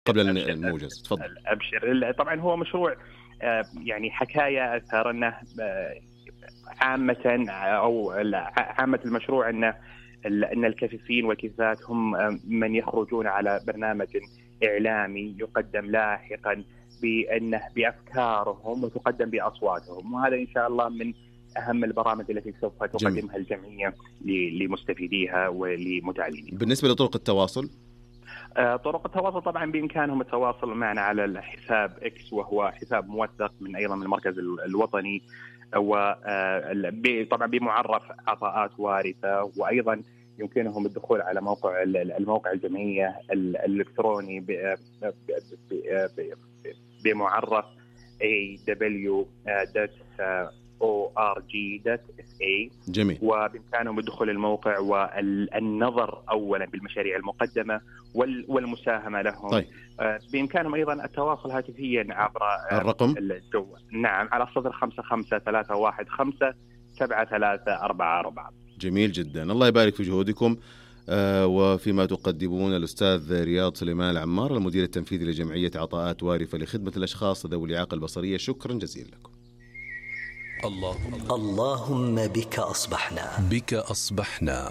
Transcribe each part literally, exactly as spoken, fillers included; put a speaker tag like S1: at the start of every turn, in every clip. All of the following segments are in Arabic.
S1: قبل الموجز. تفضل.
S2: أبشر. طبعا هو مشروع يعني حكاية أثار أنه عامة أو عامة المشروع أنه أن الكفيفين والكفيفات هم من يخرجون على برنامج إعلامي يقدم لاحقا بأنه بأفكارهم وتقدم بأصواتهم، وهذا إن شاء الله من أهم البرامج التي سوف تقدمها الجمعية لمستفيديها ولمتعلمين.
S1: بالنسبة لطرق التواصل،
S2: طرق التواصل طبعا بإمكانهم التواصل معنا على الحساب إكس، وهو حساب موثق من أيضا من المركز الوطني، وطبعا بمعرف عطاءات وارثة، وأيضا يمكنهم الدخول على موقع الموقع الجمعية الإلكتروني بمعرف إيه دبليو دوت أو آر جي دوت إس إيه.
S1: جميل.
S2: وبإمكانهم الدخول الموقع والنظر أولا بالمشاريع المقدمة والمساهمة لهم.
S1: طيب.
S2: بإمكانهم أيضا التواصل هاتفيا عبر
S1: الرقم
S2: الجوال. نعم، على صفر خمسة خمسة ثلاثة واحد خمسة سبعة ثلاثة أربعة أربعة.
S1: جميل جدا، الله يبارك في جهودكم آه وفيما تقدمون. الأستاذ رياض سليمان العمار، المدير التنفيذي لجمعية عطاءات وارثة لخدمة الأشخاص ذوي الإعاقة البصرية، شكرا جزيلا لكم.
S3: اللهم اللهم بك أصبحنا
S4: بك أصبحنا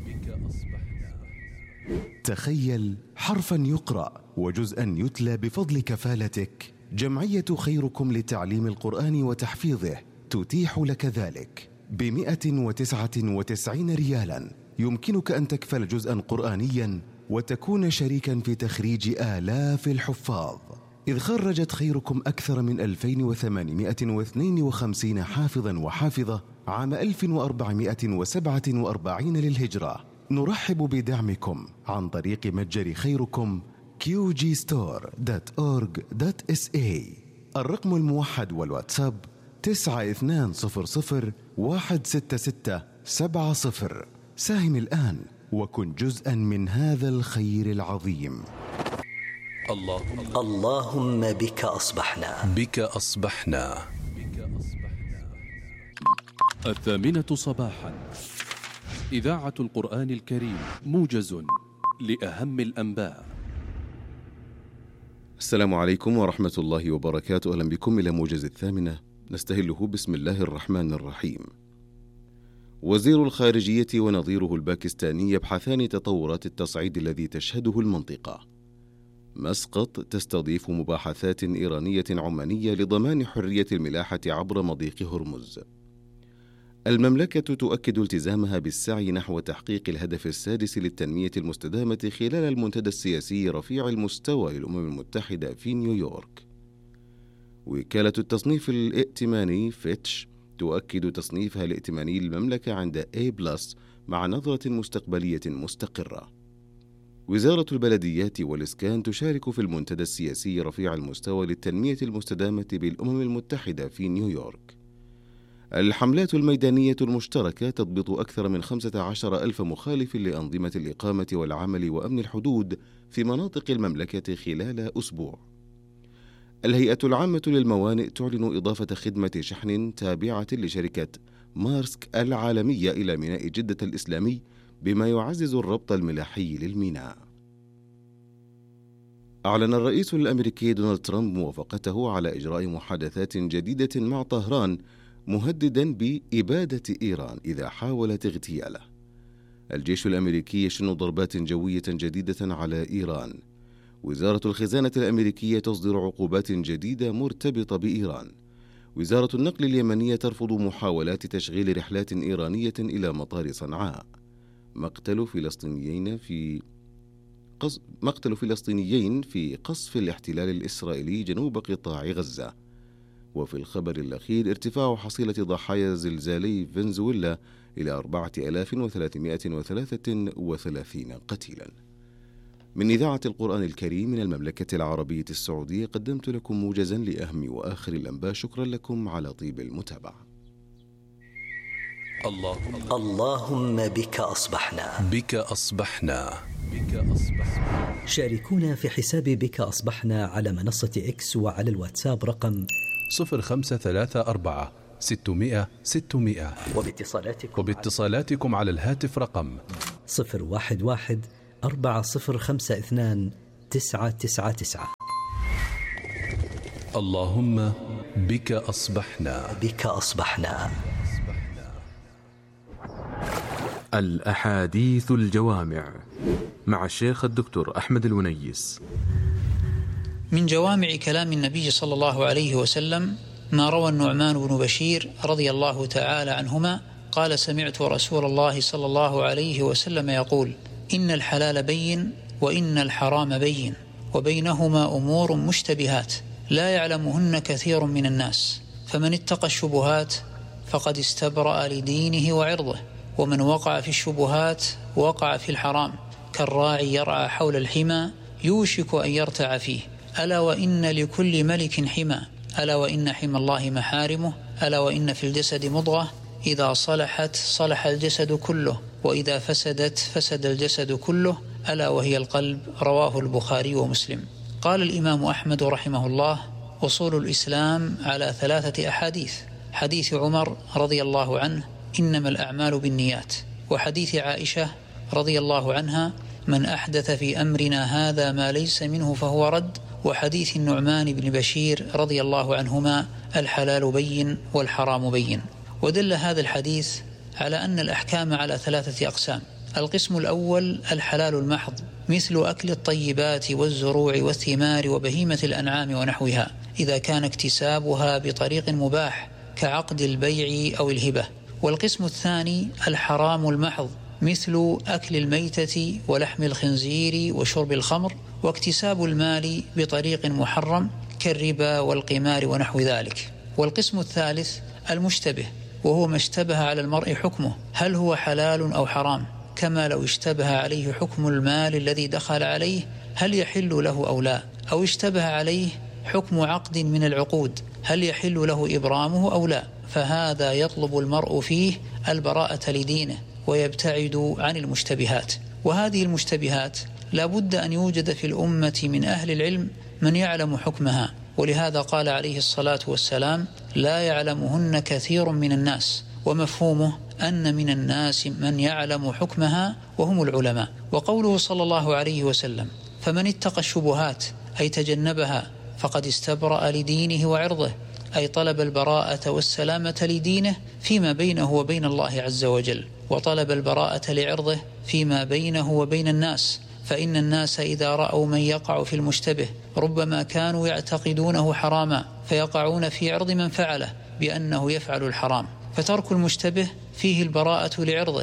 S5: تخيل حرفا يقرأ وجزءا يتلى بفضل كفالتك. جمعية خيركم لتعليم القرآن وتحفيظه تتيح لك ذلك بمئة وتسعة وتسعين ريالا. يمكنك أن تكفل جزءا قرآنيا وتكون شريكا في تخريج آلاف الحفاظ، إذ خرجت خيركم أكثر من ألفين وثمانمئة واثنين وخمسين حافظا وحافظة عام ألف وأربعمئة وسبعة وأربعين للهجرة. نرحب بدعمكم عن طريق متجر خيركم كيو جي ستور دوت أورج دوت إس إيه. الرقم الموحد والواتساب تسعة اثنان صفر صفر واحد ستة ستة سبعة صفر. ساهم الآن وكن جزءا من هذا الخير العظيم.
S3: اللهم اللهم بك أصبحنا
S4: بك أصبحنا
S6: الثامنة صباحا، إذاعة القرآن الكريم، موجز لأهم الأنباء.
S1: السلام عليكم ورحمة الله وبركاته، أهلا بكم إلى موجز الثامنة، نستهله بسم الله الرحمن الرحيم. وزير الخارجية ونظيره الباكستاني يبحثان تطورات التصعيد الذي تشهده المنطقة. مسقط تستضيف مباحثات إيرانية عمانية لضمان حرية الملاحة عبر مضيق هرمز. المملكة تؤكد التزامها بالسعي نحو تحقيق الهدف السادس للتنمية المستدامة خلال المنتدى السياسي رفيع المستوى للأمم المتحدة في نيويورك. وكالة التصنيف الائتماني فيتش تؤكد تصنيفها الائتماني للمملكة عند A+ مع نظرة مستقبلية مستقرة. وزارة البلديات والإسكان تشارك في المنتدى السياسي رفيع المستوى للتنمية المستدامة بالأمم المتحدة في نيويورك. الحملات الميدانية المشتركة تضبط أكثر من خمسة عشر ألف مخالف لأنظمة الإقامة والعمل وأمن الحدود في مناطق المملكة خلال أسبوع. الهيئة العامة للموانئ تعلن إضافة خدمة شحن تابعة لشركة مارسك العالمية إلى ميناء جدة الإسلامي، بما يعزز الربط الملاحي للميناء. أعلن الرئيس الأمريكي دونالد ترامب موافقته على إجراء محادثات جديدة مع طهران، مهددا بإبادة إيران إذا حاولت اغتياله. الجيش الأمريكي يشن ضربات جوية جديدة على إيران. وزارة الخزانة الأمريكية تصدر عقوبات جديدة مرتبطة بإيران. وزارة النقل اليمنية ترفض محاولات تشغيل رحلات إيرانية إلى مطار صنعاء. مقتل فلسطينيين في قص... مقتل فلسطينيين في قصف الاحتلال الإسرائيلي جنوب قطاع غزة. وفي الخبر الأخير، ارتفاع حصيلة ضحايا زلزالي فنزويلا إلى أربعة آلاف وثلاثمئة وثلاثة وثلاثين قتيلا. من إذاعة القرآن الكريم من المملكة العربية السعودية، قدمت لكم موجزا لأهم وآخر الأنباء. شكرا لكم على طيب المتابعة.
S3: اللهم اللهم بك أصبحنا
S4: بك أصبحنا بك أصبحنا.
S3: شاركونا في حساب بك أصبحنا على منصة إكس وعلى الواتساب رقم
S4: صفر خمسة ثلاثة أربعة ستمئة ستمئة.
S3: وباتصالاتكم
S4: وباتصالاتكم على الهاتف رقم
S3: صفر واحد واحد أربعة صفر خمسة اثنان تسعة تسعة تسعة.
S4: اللهم بك أصبحنا.
S3: بك أصبحنا.
S7: الأحاديث الجوامع مع الشيخ الدكتور أحمد الونيس.
S8: من جوامع كلام النبي صلى الله عليه وسلم ما روى النعمان بن بشير رضي الله تعالى عنهما قال: سمعت رسول الله صلى الله عليه وسلم يقول: إن الحلال بين وإن الحرام بين وبينهما أمور مشتبهات لا يعلمهن كثير من الناس، فمن اتقى الشبهات فقد استبرأ لدينه وعرضه، ومن وقع في الشبهات وقع في الحرام، كالراعي يرعى حول الحمى يوشك أن يرتع فيه. ألا وإن لكل ملك حمى، ألا وإن حمى الله محارمه، ألا وإن في الجسد مضغة إذا صلحت صلح الجسد كله، وإذا فسدت فسد الجسد كله، ألا وهي القلب. رواه البخاري ومسلم. قال الإمام أحمد رحمه الله: أصول الإسلام على ثلاثة أحاديث: حديث عمر رضي الله عنه: إنما الأعمال بالنيات، وحديث عائشة رضي الله عنها: من أحدث في أمرنا هذا ما ليس منه فهو رد، وحديث النعمان بن بشير رضي الله عنهما: الحلال بين والحرام بين. ودل هذا الحديث على أن الأحكام على ثلاثة أقسام: القسم الأول الحلال المحض، مثل أكل الطيبات والزروع والثمار وبهيمة الأنعام ونحوها، إذا كان اكتسابها بطريق مباح كعقد البيع أو الهبة. والقسم الثاني الحرام المحض، مثل أكل الميتة ولحم الخنزير وشرب الخمر، واكتساب المال بطريق محرم كالربا والقمار ونحو ذلك. والقسم الثالث المشتبه، وهو ما اشتبه على المرء حكمه، هل هو حلال أو حرام، كما لو اشتبه عليه حكم المال الذي دخل عليه هل يحل له أو لا، أو اشتبه عليه حكم عقد من العقود هل يحل له إبرامه أو لا، فهذا يطلب المرء فيه البراءة لدينه ويبتعد عن المشتبهات. وهذه المشتبهات لا بد أن يوجد في الأمة من أهل العلم من يعلم حكمها، ولهذا قال عليه الصلاة والسلام: لا يعلمهن كثير من الناس، ومفهومه أن من الناس من يعلم حكمها وهم العلماء. وقوله صلى الله عليه وسلم: فمن اتقى الشبهات أي تجنبها فقد استبرأ لدينه وعرضه، أي طلب البراءة والسلامة لدينه فيما بينه وبين الله عز وجل، وطلب البراءة لعرضه فيما بينه وبين الناس. فإن الناس إذا رأوا من يقع في المشتبه ربما كانوا يعتقدونه حراما، فيقعون في عرض من فعله بأنه يفعل الحرام، فترك المشتبه فيه البراءة لعرضه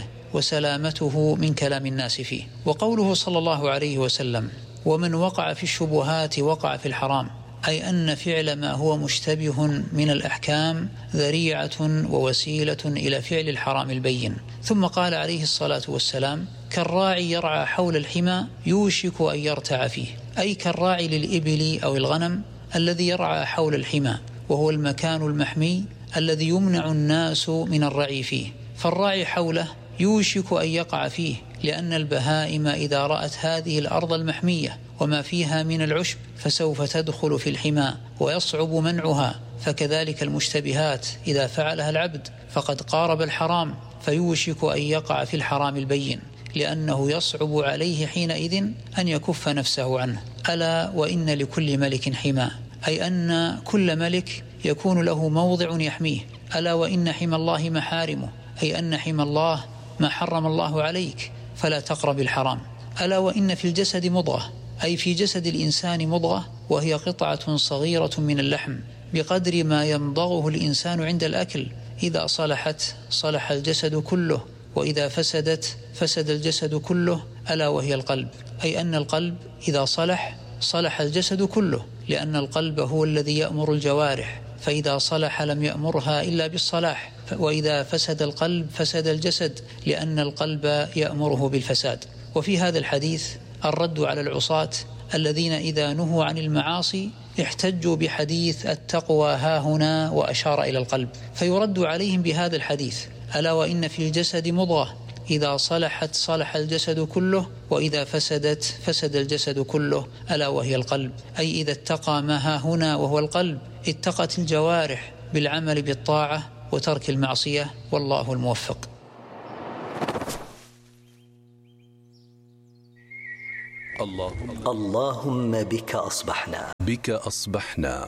S8: وسلامته من كلام الناس فيه. وقوله صلى الله عليه وسلم: ومن وقع في الشبهات وقع في الحرام، أي أن فعل ما هو مشتبه من الأحكام ذريعة ووسيلة إلى فعل الحرام البين. ثم قال عليه الصلاة والسلام: كالراعي يرعى حول الحمى يوشك أن يرتع فيه، أي كالراعي للإبل أو الغنم الذي يرعى حول الحمى، وهو المكان المحمي الذي يمنع الناس من الرعي فيه، فالراعي حوله يوشك أن يقع فيه، لأن البهائم إذا رأت هذه الأرض المحمية وما فيها من العشب فسوف تدخل في الحمى ويصعب منعها. فكذلك المشتبهات إذا فعلها العبد فقد قارب الحرام، فيوشك أن يقع في الحرام البين، لأنه يصعب عليه حينئذ أن يكف نفسه عنه. ألا وإن لكل ملك حمى، أي أن كل ملك يكون له موضع يحميه. ألا وإن حمى الله محارمه، أي أن حمى الله ما حرم الله عليك فلا تقرب الحرام. ألا وإن في الجسد مضغة، أي في جسد الإنسان مضغة، وهي قطعة صغيرة من اللحم بقدر ما يمضغه الإنسان عند الأكل، إذا صلحت صلح الجسد كله، وإذا فسدت فسد الجسد كله، ألا وهي القلب، أي أن القلب إذا صلح صلح الجسد كله، لأن القلب هو الذي يأمر الجوارح، فإذا صلح لم يأمرها إلا بالصلاح، وإذا فسد القلب فسد الجسد، لأن القلب يأمره بالفساد. وفي هذا الحديث الرد على العصاة الذين إذا نهوا عن المعاصي احتجوا بحديث التقوى ها هنا وأشار إلى القلب، فيرد عليهم بهذا الحديث: ألا وإن في الجسد مضغة إذا صلحت صلح الجسد كله، وإذا فسدت فسد الجسد كله، ألا وهي القلب، أي إذا اتقى ما ها هنا وهو القلب اتقت الجوارح بالعمل بالطاعة وترك المعصية، والله الموفق.
S6: اللهم
S3: اللهم بك أصبحنا
S4: بك أصبحنا.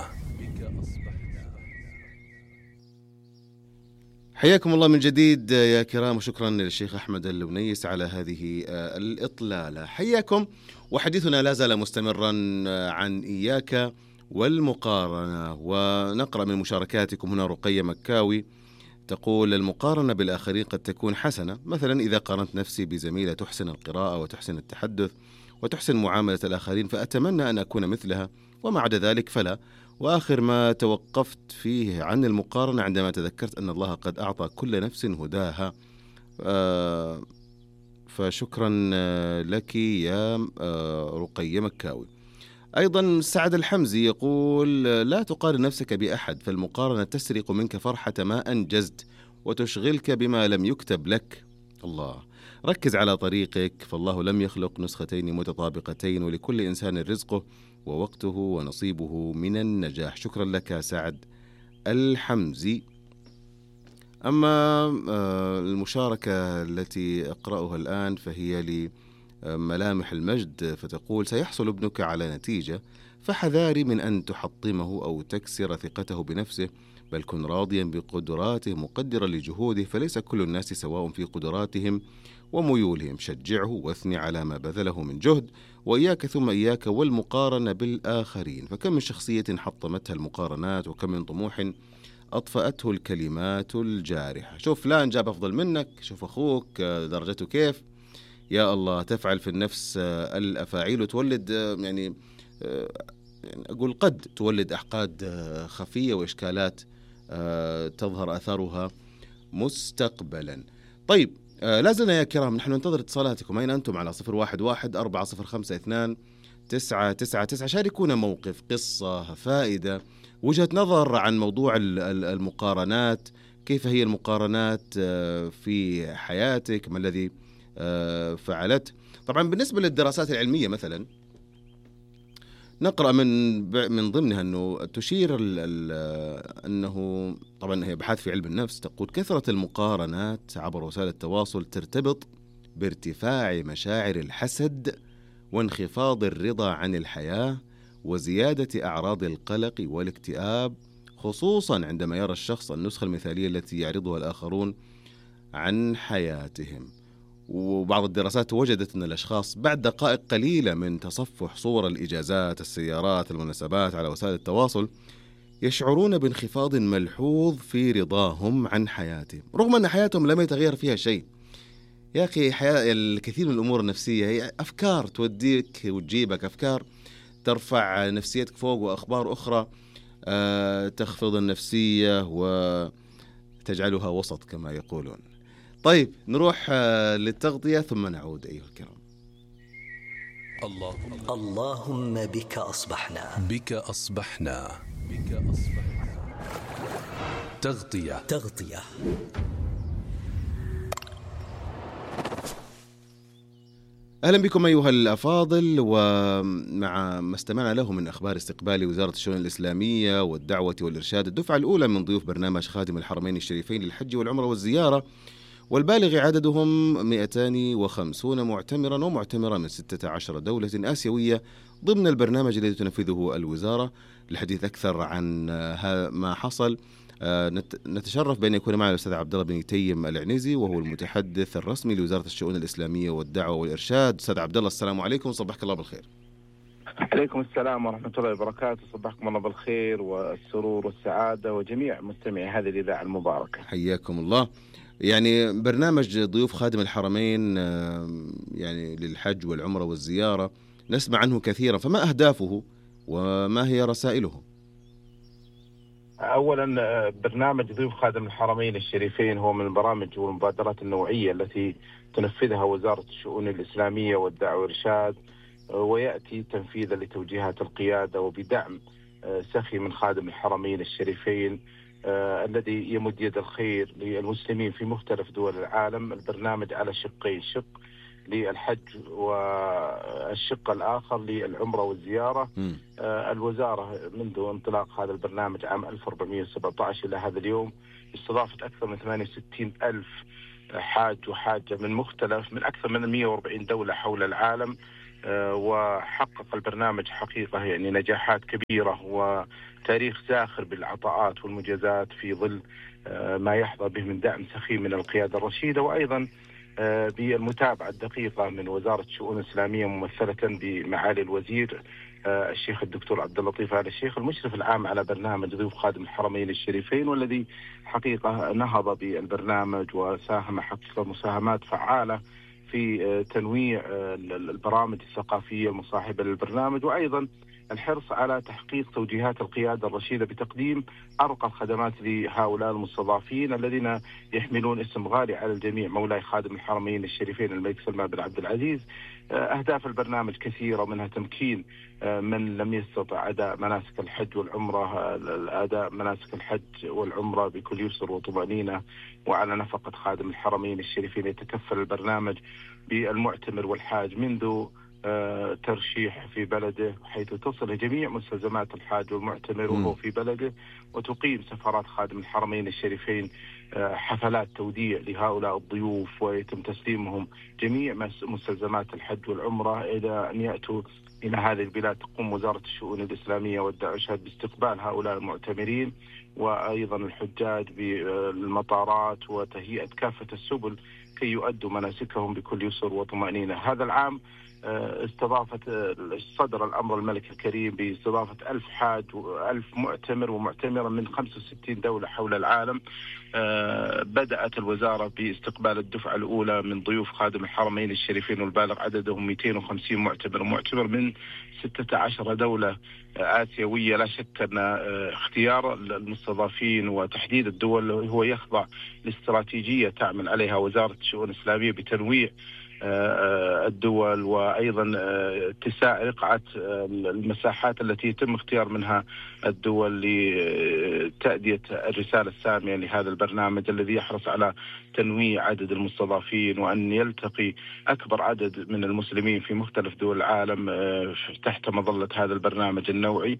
S1: حياكم الله من جديد يا كرام، وشكرا للشيخ أحمد الونيس على هذه الإطلالة. حياكم، وحديثنا لا زال مستمرا عن إياك والمقارنة، ونقرأ من مشاركاتكم. هنا رقية مكاوي تقول: المقارنة بالآخرين قد تكون حسنة، مثلا إذا قارنت نفسي بزميلة تحسن القراءة وتحسن التحدث وتحسن معاملة الآخرين فأتمنى أن أكون مثلها، وما عدا ذلك فلا. وآخر ما توقفت فيه عن المقارنة عندما تذكرت أن الله قد أعطى كل نفس هداها. آه فشكرا لك يا رقية مكاوي. أيضا سعد الحمزي يقول: لا تقارن نفسك بأحد، فالمقارنة تسرق منك فرحة ما أنجزت وتشغلك بما لم يكتب لك. الله، ركز على طريقك، فالله لم يخلق نسختين متطابقتين، ولكل إنسان رزقه ووقته ونصيبه من النجاح. شكرا لك سعد الحمزي. أما المشاركة التي أقرأها الآن فهي لملامح المجد، فتقول: سيحصل ابنك على نتيجة، فحذاري من أن تحطمه أو تكسر ثقته بنفسه، بل كن راضيا بقدراته مقدرا لجهوده، فليس كل الناس سواء في قدراتهم وميولهم. شجعه واثني على ما بذله من جهد، وإياك ثم إياك والمقارنة بالآخرين، فكم من شخصية حطمتها المقارنات، وكم من طموح أطفأته الكلمات الجارحة. شوف فلان جاب أفضل منك، شوف أخوك درجته كيف. يا الله، تفعل في النفس الأفاعيل وتولد، يعني أقول قد تولد أحقاد خفية وإشكالات تظهر أثرها مستقبلا. طيب، لازلنا يا كرام نحن ننتظر اتصالاتكم. أين أنتم؟ على صفر واحد واحد أربعة صفر خمسة اثنان تسعة تسعة تسعة. شاركونا موقف، قصة، فائدة، وجهة نظر عن موضوع المقارنات. كيف هي المقارنات في حياتك؟ ما الذي فعلت؟ طبعا بالنسبة للدراسات العلمية مثلا نقرأ من من ضمنها أنه تشير ال ال أنه طبعا هي أبحاث في علم النفس تقول: كثرة المقارنات عبر وسائل التواصل ترتبط بارتفاع مشاعر الحسد وانخفاض الرضا عن الحياة وزيادة أعراض القلق والاكتئاب، خصوصا عندما يرى الشخص النسخة المثالية التي يعرضها الآخرون عن حياتهم. وبعض الدراسات وجدت أن الأشخاص بعد دقائق قليلة من تصفح صور الإجازات، السيارات، المناسبات على وسائل التواصل يشعرون بانخفاض ملحوظ في رضاهم عن حياتهم، رغم أن حياتهم لم يتغير فيها شيء. يا أخي، حياة الكثير من الأمور النفسية هي أفكار توديك وتجيبك، أفكار ترفع نفسيتك فوق، وأخبار أخرى أه تخفض النفسية وتجعلها وسط كما يقولون. طيب، نروح للتغطية ثم نعود أيها الكرام.
S6: اللهم
S3: اللهم بك أصبحنا
S4: بك أصبحنا بك أصبحنا. تغطية
S3: تغطية.
S1: أهلا بكم أيها الأفاضل، ومع ما استمعنا له من أخبار استقبال وزارة الشؤون الإسلامية والدعوة والإرشاد الدفعة الأولى من ضيوف برنامج خادم الحرمين الشريفين للحج والعمرة والزيارة، والبالغ عددهم مئتين وخمسين معتمرا ومعتمرة من ستة عشر دولة آسيوية ضمن البرنامج الذي تنفذه الوزارة. للحديث أكثر عن ما حصل نتشرف بأن يكون معنا الأستاذ عبد الله بن تيم العنزي، وهو المتحدث الرسمي لوزارة الشؤون الإسلامية والدعوة والإرشاد. أستاذ عبد الله، السلام عليكم، صبحك الله بالخير.
S9: عليكم السلام ورحمة الله وبركاته، صبحكم الله بالخير والسرور والسعادة وجميع مستمعي هذه الإذاعة المباركة.
S1: حياكم الله. يعني برنامج ضيوف خادم الحرمين يعني للحج والعمرة والزيارة نسمع عنه كثيرا، فما أهدافه وما هي رسائله؟
S9: أولا، برنامج ضيوف خادم الحرمين الشريفين هو من البرامج والمبادرات النوعية التي تنفذها وزارة الشؤون الإسلامية والدعوة والإرشاد، ويأتي تنفيذا لتوجيهات القيادة وبدعم سخي من خادم الحرمين الشريفين آه الذي يمد يد الخير للمسلمين في مختلف دول العالم. البرنامج على شقين، شق للحج والشق الآخر للعمرة والزيارة. آه الوزارة منذ انطلاق هذا البرنامج عام ألف وأربعمائة وسبعة عشر إلى هذا اليوم استضافت أكثر من ثمانية وستين ألف حاج وحاجة من مختلف من أكثر من مئة وأربعين دولة حول العالم وحقق البرنامج حقيقة يعني نجاحات كبيرة وتاريخ زاخر بالعطاءات والمجازات في ظل ما يحظى به من دعم سخي من القيادة الرشيدة، وأيضا بالمتابعة الدقيقة من وزارة الشؤون الإسلامية ممثلة بمعالي الوزير الشيخ الدكتور عبد اللطيف آل الشيخ المشرف العام على برنامج ضيوف خادم الحرمين الشريفين، والذي حقيقة نهض بالبرنامج وساهم حقيقة مساهمات فعالة في تنويع البرامج الثقافية المصاحبة للبرنامج، وأيضا الحرص على تحقيق توجيهات القيادة الرشيدة بتقديم أرقى الخدمات لهؤلاء المستضعفين الذين يحملون اسم غالي على الجميع، مولاي خادم الحرمين الشريفين الملك سلمان بن عبد العزيز. أهداف البرنامج كثيرة، منها تمكين من لم يستطع أداء مناسك الحج والعمرة أداء مناسك الحج والعمرة بكل يسر وطمأنينة وعلى نفقة خادم الحرمين الشريفين. يتكفل البرنامج بالمعتمر والحاج منذ ترشيح في بلده، حيث تصل جميع مستلزمات الحاج والمعتمر وهو في بلده، وتقيم سفارات خادم الحرمين الشريفين حفلات توديع لهؤلاء الضيوف، ويتم تسليمهم جميع مستلزمات الحج والعمرة إلى أن يأتوا إلى هذه البلاد. تقوم وزارة الشؤون الإسلامية والدعوة والإرشاد باستقبال هؤلاء المعتمرين وأيضا الحجاج بالمطارات وتهيئة كافة السبل كي يؤدوا مناسكهم بكل يسر وطمأنينة. هذا العام استضافت صدر الأمر الملك الكريم باستضافة ألف حاج وألف معتمر ومعتمرة من خمسة وستين دولة حول العالم. بدأت الوزارة باستقبال الدفعة الأولى من ضيوف خادم الحرمين الشريفين والبالغ عددهم مئتين وخمسين معتمر ومعتمر من ستة عشر دولة آسيوية. لا شك أن اختيار المستضافين وتحديد الدول هو يخضع لاستراتيجية تعمل عليها وزارة الشؤون الإسلامية بتنويع الدول، وأيضا اتساع رقعة المساحات التي يتم اختيار منها الدول لتأدية الرسالة السامية لهذا البرنامج الذي يحرص على تنويع عدد المستضافين، وأن يلتقي أكبر عدد من المسلمين في مختلف دول العالم تحت مظلة هذا البرنامج النوعي.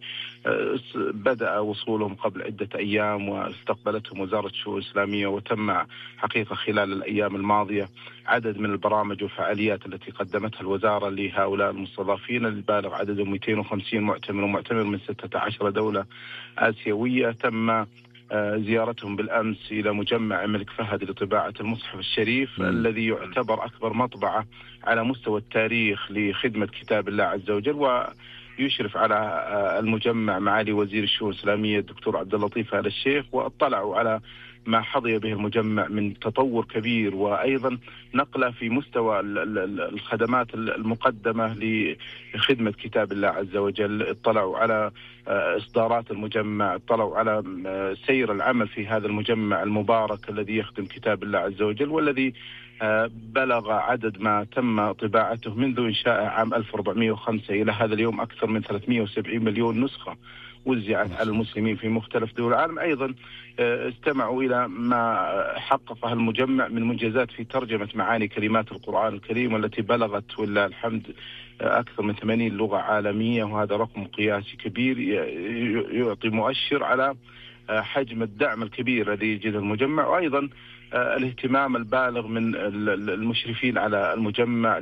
S9: بدأ وصولهم قبل عدة أيام واستقبلتهم وزارة الشؤون الإسلامية، وتم حقيقة خلال الأيام الماضية عدد من البرامج والفعاليات التي قدمتها الوزارة لهؤلاء المستضافين البالغ عددهم مئتين وخمسين معتمر ومعتمر من ستة عشر دولة آسيوية. تم زيارتهم بالأمس إلى مجمع الملك فهد لطباعة المصحف الشريف م. الذي يعتبر أكبر مطبعة على مستوى التاريخ لخدمة كتاب الله عز وجل، ويشرف على المجمع معالي وزير الشؤون الإسلامية الدكتور عبد اللطيف آل الشيخ، واطلعوا على ما حظي به المجمع من تطور كبير، وأيضا نقلة في مستوى الخدمات المقدمة لخدمة كتاب الله عز وجل. اطلعوا على إصدارات المجمع، اطلعوا على سير العمل في هذا المجمع المبارك الذي يخدم كتاب الله عز وجل، والذي بلغ عدد ما تم طباعته منذ إنشاء عام ألف وأربعمئة وخمسة إلى هذا اليوم أكثر من ثلاثمئة وسبعين مليون نسخة وزعت على المسلمين في مختلف دول العالم. أيضا استمعوا إلى ما حققه المجمع من منجزات في ترجمة معاني كلمات القرآن الكريم، والتي بلغت ولله الحمد أكثر من ثمانين لغة عالمية، وهذا رقم قياسي كبير يعطي مؤشر على حجم الدعم الكبير الذي يجد المجمع، وأيضا الاهتمام البالغ من المشرفين على المجمع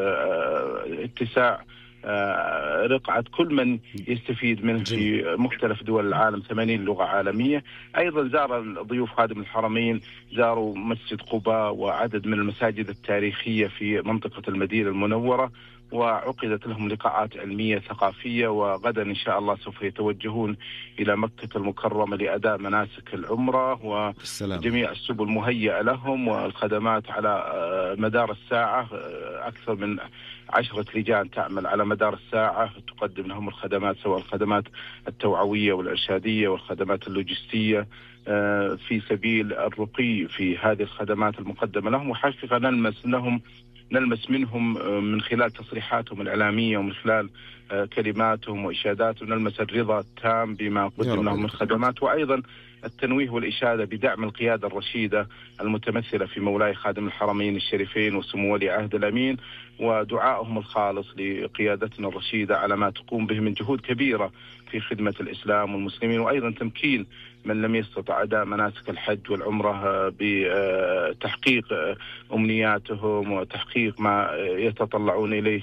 S9: لاتساع رقعة كل من يستفيد منه في مختلف دول العالم، ثمانين لغة عالمية. أيضا زار ضيوف خادم الحرمين زاروا مسجد قباء وعدد من المساجد التاريخية في منطقة المدينة المنورة، وعقدت لهم لقاءات علمية ثقافية، وغدا إن شاء الله سوف يتوجهون إلى مكة المكرمة لأداء مناسك العمرة، وجميع السبل مهيئة لهم والخدمات على مدار الساعة. أكثر من عشرة لجان تعمل على مدار الساعة تقدم لهم الخدمات، سواء الخدمات التوعوية والإرشادية والخدمات اللوجستية في سبيل الرقي في هذه الخدمات المقدمة لهم. وحقيقة نلمس لهم نلمس منهم من خلال تصريحاتهم الإعلامية ومن خلال كلماتهم وإشاداتهم نلمس الرضا التام بما قدم لهم من خدمات، وأيضا التنويه والإشادة بدعم القيادة الرشيدة المتمثلة في مولاي خادم الحرمين الشريفين وسمو ولي عهد الأمين، ودعائهم الخالص لقيادتنا الرشيدة على ما تقوم به من جهود كبيرة في خدمة الإسلام والمسلمين، وأيضا تمكين من لم يستطع أداء مناسك الحج والعمرة بتحقيق أمنياتهم وتحقيق ما يتطلعون إليه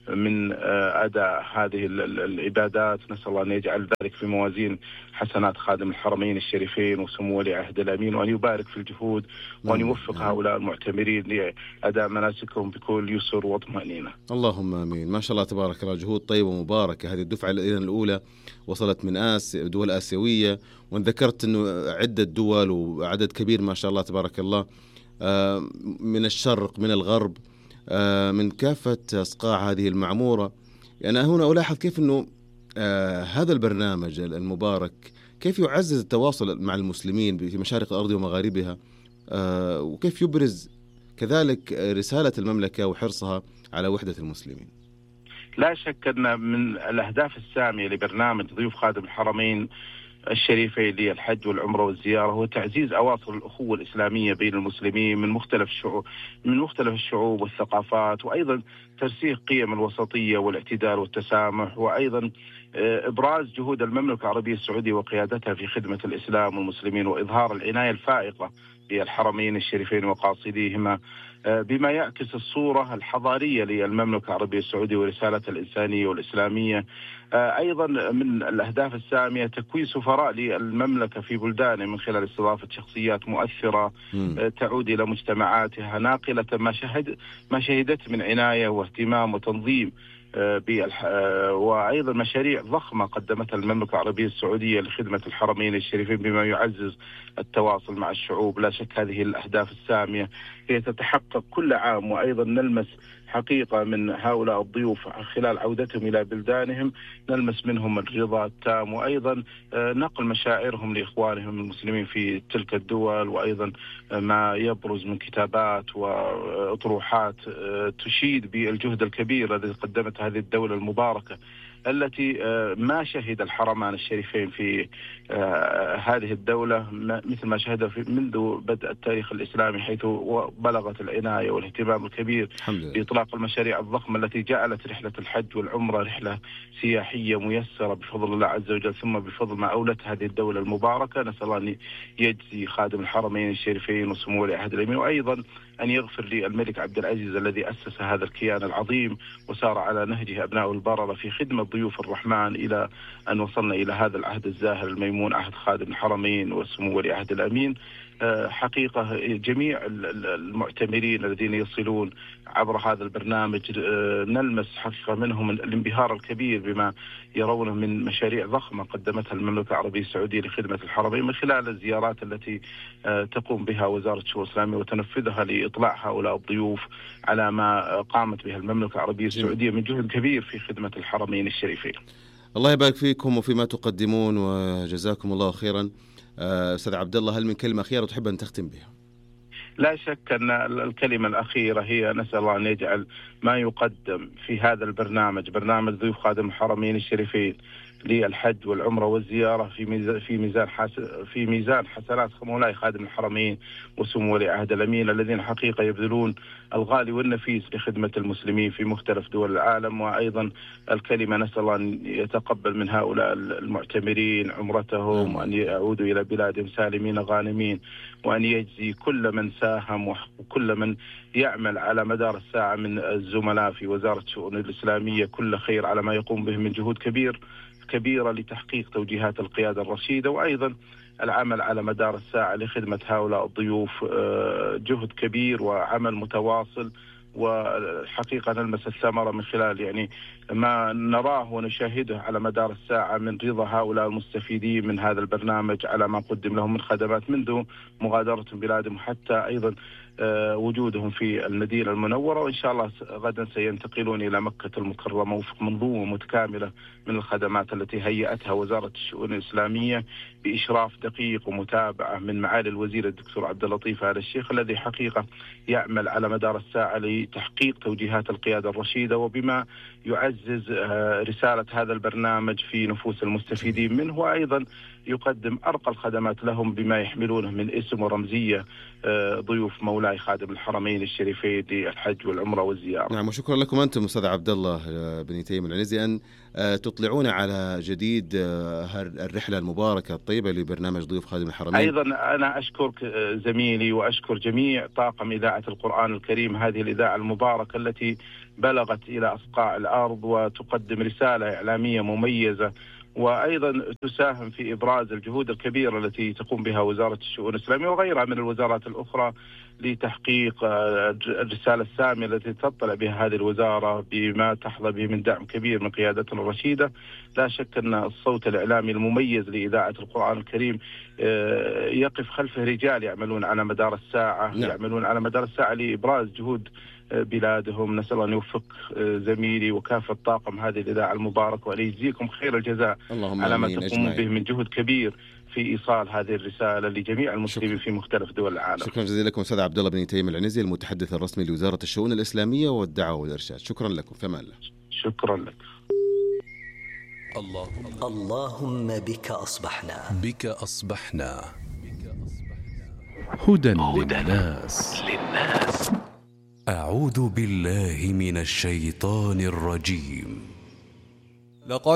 S9: من أداء هذه العبادات. نسأل الله أن يجعل ذلك في موازين حسنات خادم الحرمين الشريفين وسمو ولي عهد الأمين، وأن يبارك في الجهود وأن يوفق هؤلاء المعتمرين لأداء مناسكهم بكل يسر وطمأنينة.
S1: اللهم آمين. ما شاء الله تبارك الله، جهود طيبة ومباركة. هذه الدفعة الأولى وصلت من آسيا، دول آسيوية، وذكرت أنه عدة دول وعدد كبير ما شاء الله تبارك الله من الشرق من الغرب من كافة أصقاع هذه المعمورة. يعني أنا هنا ألاحظ كيف أنه هذا البرنامج المبارك كيف يعزز التواصل مع المسلمين في مشارق الأرض ومغاربها، وكيف يبرز كذلك رسالة المملكة وحرصها على وحدة المسلمين.
S9: لا شك أن من الأهداف السامية لبرنامج ضيوف خادم الحرمين الشريفين للحج والعمرة والزيارة هو تعزيز أواصر الأخوة الإسلامية بين المسلمين من مختلف الشعوب من مختلف الشعوب والثقافات، وأيضا ترسيخ قيم الوسطية والاعتدال والتسامح، وأيضا إبراز جهود المملكة العربية السعودية وقيادتها في خدمة الإسلام والمسلمين، وإظهار العناية الفائقة بالحرمين الشريفين وقاصديهما بما يعكس الصورة الحضارية للمملكة العربية السعودية ورسالتها الإنسانية والإسلامية. أيضا من الأهداف السامية تكوين سفراء للمملكة في بلدانه من خلال استضافة شخصيات مؤثرة م. تعود إلى مجتمعاتها ناقلة ما شهد ما شهدت من عناية واهتمام وتنظيم، وأيضا مشاريع ضخمة قدمتها المملكة العربية السعودية لخدمة الحرمين الشريفين بما يعزز التواصل مع الشعوب. لا شك هذه الأهداف السامية هي تتحقق كل عام، وأيضا نلمس حقيقة من هؤلاء الضيوف خلال عودتهم إلى بلدانهم نلمس منهم الرضا التام، وأيضا نقل مشاعرهم لإخوانهم المسلمين في تلك الدول، وأيضا ما يبرز من كتابات وأطروحات تشيد بالجهد الكبير الذي قدمت هذه الدولة المباركة التي ما شهد الحرمان الشريفين في هذه الدولة مثل ما شهد منذ بدء التاريخ الإسلامي، حيث بلغت العناية والاهتمام الكبير بإطلاق المشاريع الضخمة التي جعلت رحلة الحج والعمرة رحلة سياحية ميسرة بفضل الله عز وجل، ثم بفضل ما أولت هذه الدولة المباركة. نسأل الله أن يجزي خادم الحرمين الشريفين وسمو ولي عهد الأمين، وأيضا أن يغفر للملك عبد العزيز الذي أسس هذا الكيان العظيم وسار على نهجه أبناء البررة في خدمة ضيوف الرحمن إلى أن وصلنا إلى هذا العهد الزاهر الميمون، عهد خادم الحرمين وسمو ولي عهد الأمين. حقيقة جميع المعتمرين الذين يصلون عبر هذا البرنامج نلمس حقيقة منهم الانبهار الكبير بما يرونه من مشاريع ضخمة قدمتها المملكة العربية السعودية لخدمة الحرمين من خلال الزيارات التي تقوم بها وزارة الشؤون الإسلامية وتنفذها لإطلاع هؤلاء الضيوف على ما قامت بها المملكة العربية السعودية من جهد كبير في خدمة الحرمين الشريفين.
S1: الله يبارك فيكم وفيما تقدمون وجزاكم الله خيرا. أستاذ عبد الله، هل من كلمة أخيرة تحب أن تختم بها؟
S9: لا شك أن الكلمة الأخيرة هي نسأل الله أن يجعل ما يقدم في هذا البرنامج برنامج ضيوف خادم الحرمين الشريفين للحج والعمرة والزيارة في ميزان في ميزان في ميزان حسنات مولاي خادم الحرمين وسمو ولي عهد الأمين الذين حقيقة يبذلون الغالي والنفيس لخدمة المسلمين في مختلف دول العالم. وأيضا الكلمة نسأل الله أن يتقبل من هؤلاء المعتمرين عمرتهم وأن يعودوا إلى بلادهم سالمين غانمين، وأن يجزي كل من ساهم وكل من يعمل على مدار الساعة من الزملاء في وزارة الشؤون الإسلامية كل خير على ما يقوم به من جهود كبير كبيرة لتحقيق توجيهات القيادة الرشيدة، وأيضا العمل على مدار الساعة لخدمة هؤلاء الضيوف جهد كبير وعمل متواصل. والحقيقة نلمس الثمرة من خلال يعني ما نراه ونشاهده على مدار الساعة من رضا هؤلاء المستفيدين من هذا البرنامج على ما قدم لهم من خدمات منذ مغادرتهم بلادهم حتى أيضا وجودهم في المدينة المنورة، وإن شاء الله غدا سينتقلون إلى مكة المكرمة وفق منظومة متكاملة من الخدمات التي هيئتها وزارة الشؤون الإسلامية بإشراف دقيق ومتابعة من معالي الوزير الدكتور عبد اللطيف آل الشيخ الذي حقيقة يعمل على مدار الساعة لتحقيق توجيهات القيادة الرشيدة وبما يعزز رسالة هذا البرنامج في نفوس المستفيدين منه، وأيضا يقدم أرقى الخدمات لهم بما يحملونه من اسم ورمزية ضيوف مولانا زملائي خادم الحرمين الشريفين للحج والعمرة والزيارة.
S1: نعم، وشكرا لكم أنتم أستاذ عبد الله بن تيم العنزي أن تطلعون على جديد الرحلة المباركة الطيبة لبرنامج ضيوف خادم الحرمين.
S9: أيضا أنا أشكرك زميلي وأشكر جميع طاقم إذاعة القرآن الكريم، هذه الإذاعة المباركة التي بلغت إلى أصقاع الأرض وتقدم رسالة إعلامية مميزة، وأيضا تساهم في إبراز الجهود الكبيرة التي تقوم بها وزارة الشؤون الإسلامية وغيرها من الوزارات الأخرى لتحقيق الرسالة السامية التي تطلع بها هذه الوزارة بما تحظى به من دعم كبير من قيادتنا الرشيدة. لا شك أن الصوت الإعلامي المميز لإذاعة القرآن الكريم يقف خلفه رجال يعملون على مدار الساعة،
S1: نعم.
S9: يعملون على مدار الساعة لإبراز جهود بلادهم. نسأل الله أن يوفق زميلي وكافة طاقم هذه الإذاعة المباركة وأن يجزيكم خير الجزاء على ما تقومون به من جهد كبير في إيصال هذه الرسالة لجميع المسلمين في مختلف دول العالم.
S1: شكرا جزيلا لكم أستاذ عبد الله بن تيم العنزي المتحدث الرسمي لوزارة الشؤون الإسلامية والدعوة والإرشاد. شكرا لكم، في أمان الله.
S9: شكرا لك.
S6: اللهم
S3: اللهم بك أصبحنا
S4: بك أصبحنا
S6: هدى للناس.
S5: أعوذ بالله من الشيطان الرجيم.
S10: لقد